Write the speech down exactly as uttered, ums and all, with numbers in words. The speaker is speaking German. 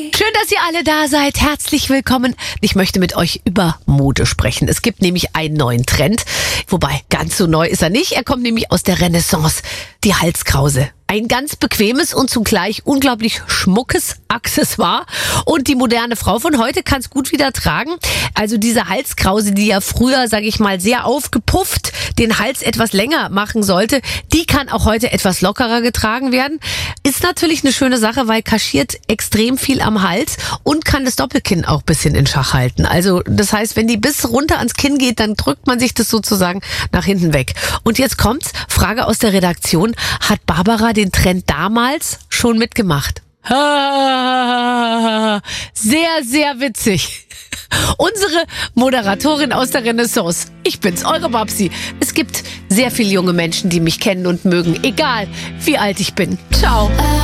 Schön, dass ihr alle da seid. Herzlich willkommen. Ich möchte mit euch über Mode sprechen. Es gibt nämlich einen neuen Trend. Wobei, ganz so neu ist er nicht. Er kommt nämlich aus der Renaissance. Die Halskrause. Ein ganz bequemes und zugleich unglaublich schmuckes Accessoire. Und die moderne Frau von heute kann es gut wieder tragen. Also diese Halskrause, die ja früher, sage ich mal, sehr aufgepufft den Hals etwas länger machen sollte, die kann auch heute etwas lockerer getragen werden. Ist natürlich eine schöne Sache, weil kaschiert extrem viel am Hals und kann das Doppelkinn auch ein bisschen in Schach halten. Also das heißt, wenn die bis runter ans Kinn geht, dann drückt man sich das sozusagen nach hinten weg. Und jetzt kommt's, Frage aus der Redaktion, hat Barbara den Trend damals schon mitgemacht? Sehr, sehr witzig. Unsere Moderatorin aus der Renaissance. Ich bin's, eure Babsi. Es gibt sehr viele junge Menschen, die mich kennen und mögen, egal wie alt ich bin. Ciao.